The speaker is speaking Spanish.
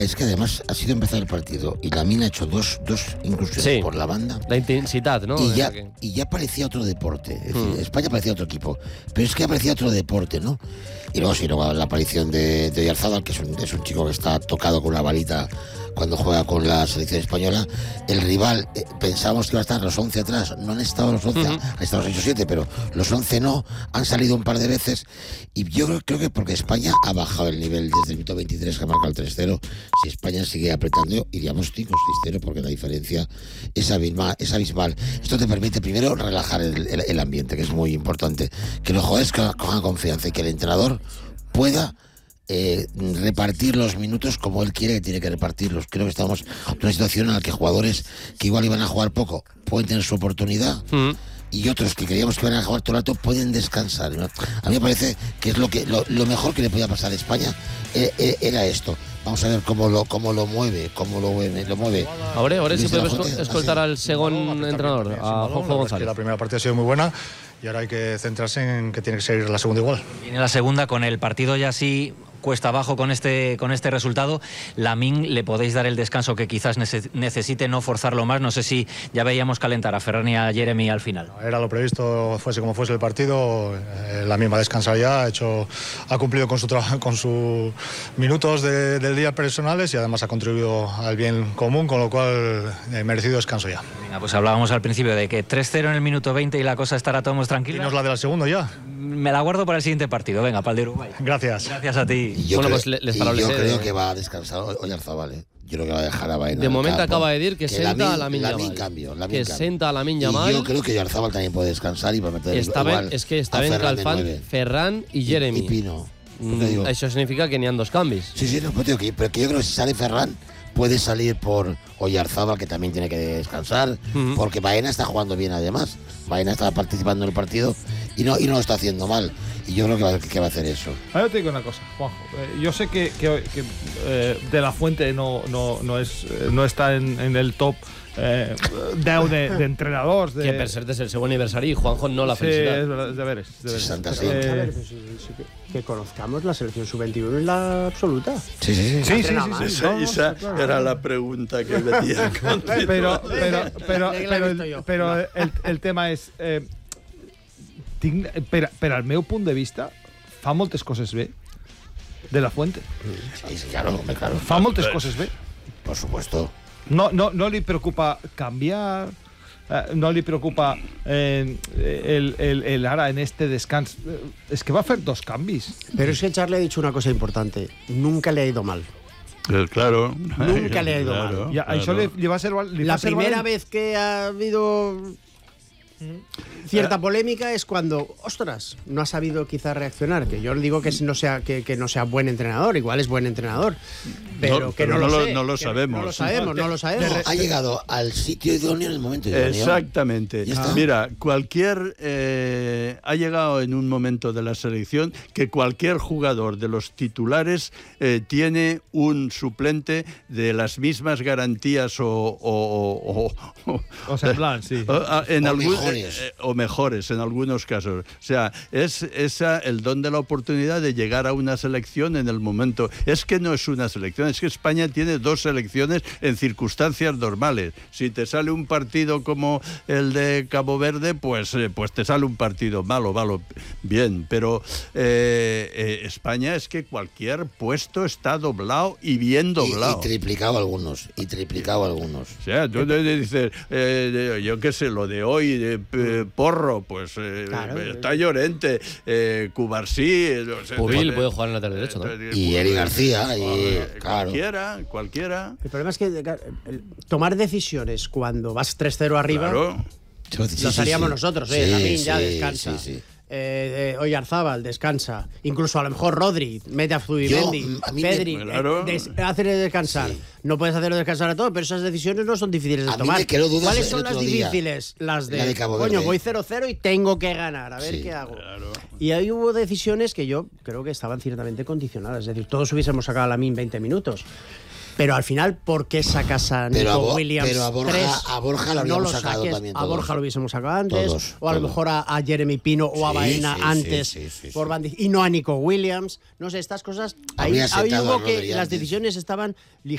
Es que además ha sido empezar el partido y Lamine ha hecho dos inclusiones por la banda. La intensidad, ¿no? Y ya parecía otro deporte. Es decir, España parecía otro equipo. Pero es que parecía otro deporte, ¿no? Y luego la aparición de Oyarzábal, que es un chico que está tocado con la balita cuando juega con la selección española. El rival, pensábamos que iba a estar los 11 atrás. No han estado los 11, han estado los 8-7, pero los 11 no. Han salido un par de veces. Y yo creo que porque España ha bajado el nivel desde el minuto 23 que ha marcado el 3-0. Si España sigue apretando, iríamos 5-6-0 porque la diferencia es abismal. Esto te permite primero relajar el ambiente, que es muy importante. Que los jugadores cojan confianza y que el entrenador pueda repartir los minutos como él quiere que tiene que repartirlos. Creo que estamos en una situación en la que jugadores que igual iban a jugar poco pueden tener su oportunidad. Y otros que creíamos que iban a jugar todo el rato pueden descansar, ¿no? A mí me parece que es lo mejor que le podía pasar a España era esto. Vamos a ver cómo lo mueve. Ahora sí podemos escoltar al segundo entrenador, a Juanjo González. La primera partida ha sido muy buena y ahora hay que centrarse en que tiene que seguir la segunda igual. Viene la segunda con el partido ya así cuesta abajo con este resultado. Lamine, le podéis dar el descanso que quizás necesite, no forzarlo más. No sé si ya veíamos calentar a Ferran y a Jeremy al final. Era lo previsto, fuese como fuese el partido. Lamine va a descansar ya, ha cumplido con sus minutos del día personales y además ha contribuido al bien común, con lo cual merecido descanso ya. Venga, pues hablábamos al principio de que 3-0 en el minuto 20 y la cosa estará todos tranquila. ¿Dinos la de la segunda ya? Me la guardo para el siguiente partido. Venga, para el de Uruguay. Gracias. Gracias a ti. Yo creo que va a descansar Oyarzábal, Yo creo que va a dejar a Baena. De momento acaba de decir que senta a Lamine Yamal. Que senta a Lamine Yamal. Y yo creo que Oyarzábal también puede descansar y meter es que está ben Calfán, Ferran y Jeremy. Y Pino. Eso significa que ni han dos cambios. Sí, no, pero que yo creo que si sale Ferran puede salir por Oyarzábal, que también tiene que descansar, porque Baena está jugando bien además. Baena está participando en el partido y no lo está haciendo mal. Y yo creo que va a hacer eso. Ahora te digo una cosa, Juanjo. Yo sé que De La Fuente no está en el top 10 de entrenadors. Que per cert és el seu aniversari y Juanjo no l'ha felicitat. Sí, es verdad, de veres. Santa A ver, que conozcamos la selección sub-21 en la absoluta. Sí. Esa era la pregunta que venía a continuación. Pero el tema és... per al meu punt de vista, fa moltes coses bé De La Fuente. Sí, claro. Fa moltes coses bé. Por supuesto. No li preocupa cambiar, no li preocupa el ahora en este descans. Es que va a hacer dos cambios. Pero es que Charlie ha dicho una cosa importante. Nunca le ha ido mal. Claro. Nunca le ha ido mal. Ya, claro. Eso le va a ser la primera vez que ha habido cierta polémica es cuando, ostras, no ha sabido quizá reaccionar. Que yo le digo que no sea buen entrenador, igual es buen entrenador, pero no lo sabemos. No lo sabemos. Ha llegado al sitio idóneo en el momento idóneo. Exactamente. Mira, ha llegado en un momento de la selección que cualquier jugador de los titulares tiene un suplente de las mismas garantías o sí. O mejores en algunos casos. O sea, es el don de la oportunidad de llegar a una selección en el momento. Es que no es una selección, es que España tiene dos selecciones en circunstancias normales. Si te sale un partido como el de Cabo Verde, pues te sale un partido malo, bien. Pero España es que cualquier puesto está doblado y bien doblado. Y triplicado algunos. O sea, tú dices, yo qué sé, lo de hoy, Porro, pues está Llorente, Cubarsí, Pubil puede jugar en lateral derecho, ¿no? Y Eri García, cualquiera. El problema es que tomar decisiones cuando vas 3-0 arriba, claro. Los haríamos nosotros, Lamine ya descansa. Oyarzábal descansa, incluso a lo mejor Rodri, mete a Zubimendi, Pedri, hacerle descansar. Sí. No puedes hacerlo descansar a todo, pero esas decisiones no son difíciles de tomar. ¿Cuáles son las difíciles? Las de coño, voy 0-0 y tengo que ganar, a ver qué hago. Claro. Y ahí hubo decisiones que yo creo que estaban ciertamente condicionadas, es decir, todos hubiésemos sacado a Lamine 20 minutos. Pero al final, ¿por qué sacas a Nico Williams? Pero a Borja lo habíamos sacado también todos. A Borja lo hubiésemos sacado antes, o a lo mejor a Jeremy Pino o a Baena antes, y no a Nico Williams. No sé, estas cosas. Ahí hubo que las decisiones estaban